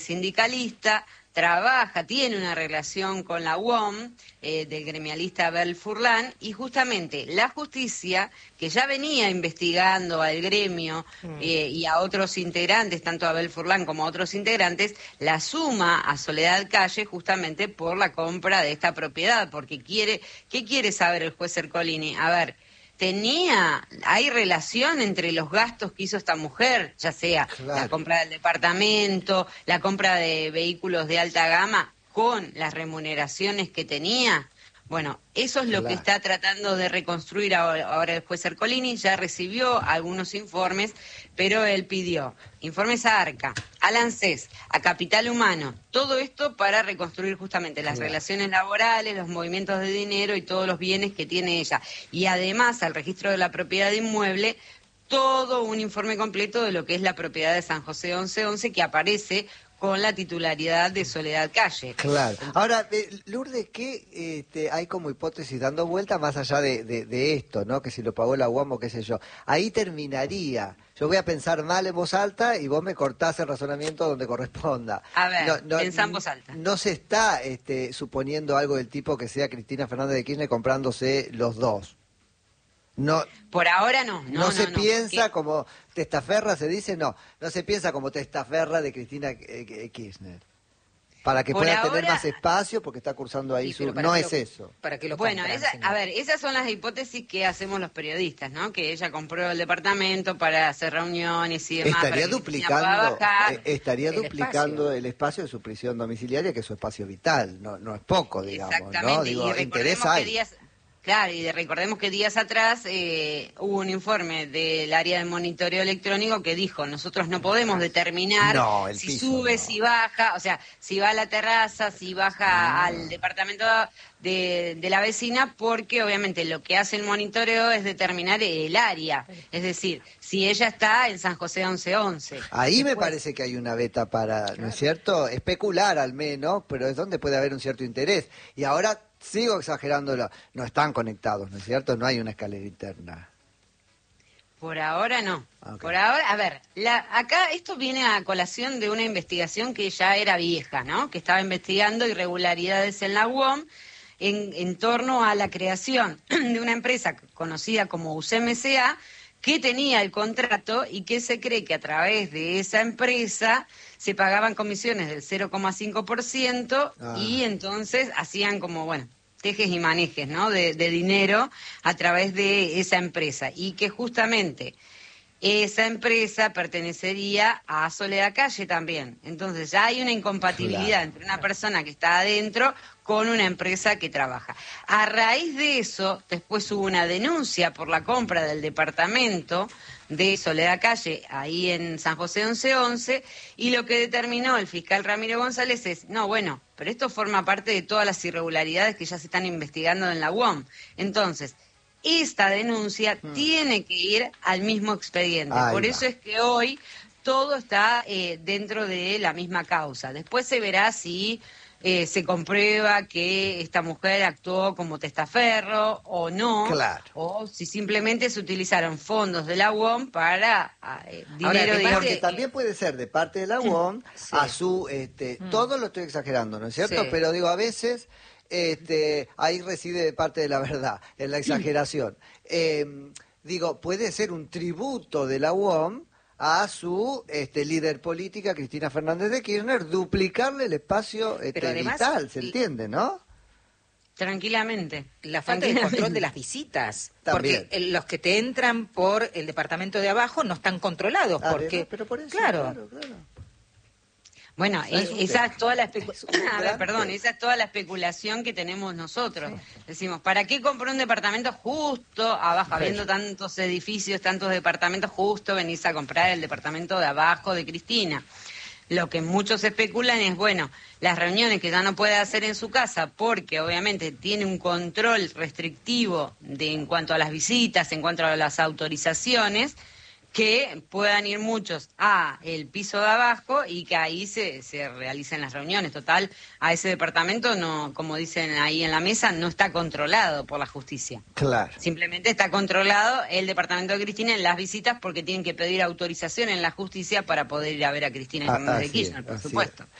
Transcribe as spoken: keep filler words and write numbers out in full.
sindicalista, trabaja, tiene una relación con la U O M, eh, del gremialista Abel Furlan, y justamente la justicia, que ya venía investigando al gremio eh, y a otros integrantes, tanto a Abel Furlan como a otros integrantes, la suma a Soledad Calle justamente por la compra de esta propiedad, porque quiere, ¿qué quiere saber el juez Ercolini? A ver, tenía, hay relación entre los gastos que hizo esta mujer, ya sea Claro. la compra del departamento, la compra de vehículos de alta gama, con las remuneraciones que tenía. Bueno, eso es lo Claro. que está tratando de reconstruir ahora, ahora el juez Ercolini. Ya recibió algunos informes, pero él pidió informes a ARCA, al ANSES, a Capital Humano, todo esto para reconstruir justamente las Claro. relaciones laborales, los movimientos de dinero y todos los bienes que tiene ella. Y además al registro de la propiedad inmueble, todo un informe completo de lo que es la propiedad de San José once once, que aparece con la titularidad de Soledad Calle. Claro. Ahora, eh, Lourdes, ¿qué este, hay como hipótesis dando vuelta más allá de, de, de esto, ¿no? Que si lo pagó la U A M o qué sé yo. Ahí terminaría. Yo voy a pensar mal en voz alta y vos me cortás el razonamiento donde corresponda. A ver, no, no, pensá en voz alta. No se está este, suponiendo algo del tipo que sea Cristina Fernández de Kirchner comprándose los dos. No, Por ahora no. no, No, se no, no, piensa porque- como testaferra, se dice, no, no se piensa como testaferra de Cristina eh, eh, Kirchner. Para que Por pueda tener ahora- más espacio porque está cursando ahí Sí, su... pero para No qué es lo- eso. ¿Para qué lo Bueno, compran, esa, señor? a ver, esas son las hipótesis que hacemos los periodistas, ¿no? Que ella compró el departamento para hacer reuniones y demás. Estaría para que Cristina pueda duplicando, bajar. eh, estaría el duplicando espacio. el espacio de su prisión domiciliaria, que es su espacio vital, no, no es poco, digamos, Exactamente, ¿no? Digo, y interés recordemos que hay. días, claro, y de- recordemos que días atrás eh, hubo un informe del área de monitoreo electrónico que dijo, nosotros no podemos determinar No, el si piso, sube, no. si baja, o sea, si va a la terraza, si baja al departamento de, de la vecina, porque obviamente lo que hace el monitoreo es determinar el área, es decir, si ella está en San José once once. Ahí me Después- parece que hay una beta para, ¿no es cierto? Especular al menos, pero es donde puede haber un cierto interés. Y ahora sigo exagerándolo, no están conectados, ¿no es cierto? No hay una escalera interna. Por ahora no. Ok. Por ahora, a ver, la, acá esto viene a colación de una investigación que ya era vieja, ¿no? Que estaba investigando irregularidades en la U O M en, en torno a la creación de una empresa conocida como U C M C A, que tenía el contrato y que se cree que a través de esa empresa se pagaban comisiones del cero coma cinco por ciento Ah. y entonces hacían como, bueno, tejes y manejes, ¿no? De, de dinero a través de esa empresa y que justamente esa empresa pertenecería a Soledad Calle también. Entonces ya hay una incompatibilidad Claro. entre una persona que está adentro con una empresa que trabaja. A raíz de eso, después hubo una denuncia por la compra del departamento de Soledad Calle, ahí en San José once once, y lo que determinó el fiscal Ramiro González es, no, bueno, pero esto forma parte de todas las irregularidades que ya se están investigando en la U O M. Entonces, esta denuncia Hmm. tiene que ir al mismo expediente. Ahí Por va. eso es que hoy todo está eh, dentro de la misma causa. Después se verá si eh, se comprueba que esta mujer actuó como testaferro o no, Claro. o si simplemente se utilizaron fondos de la U O M para eh, dinero, además digamos, Porque de- también puede ser de parte de la U O M Sí. a su, este, todo lo estoy exagerando, ¿no es cierto? Sí. Pero digo, a veces, este, ahí reside de parte de la verdad, en la exageración. Eh, digo, puede ser un tributo de la U O M a su este, líder política, Cristina Fernández de Kirchner, duplicarle el espacio este, Pero además, vital, ¿se y- entiende, no? tranquilamente. La falta de Tranquilamente. control de las visitas. También. Porque el- los que te entran por el departamento de abajo no están controlados. Ah, porque, ¿no? Pero por eso, claro, claro, claro. Bueno, Es e- un esa tema. es toda la especu- Es un a ver, gran perdón, tema. esa es toda la especulación que tenemos nosotros. Decimos, ¿para qué compró un departamento justo abajo, habiendo tantos edificios, tantos departamentos, justo venís a comprar el departamento de abajo de Cristina? Lo que muchos especulan es, bueno, las reuniones que ya no puede hacer en su casa porque obviamente tiene un control restrictivo de en cuanto a las visitas, en cuanto a las autorizaciones, que puedan ir muchos a el piso de abajo y que ahí se, se realicen las reuniones. Total, a ese departamento, no, como dicen ahí en la mesa, no está controlado por la justicia. Claro. Simplemente está controlado el departamento de Cristina en las visitas porque tienen que pedir autorización en la justicia para poder ir a ver a Cristina Ah, Fernández de así Kirchner, es, por así supuesto. es.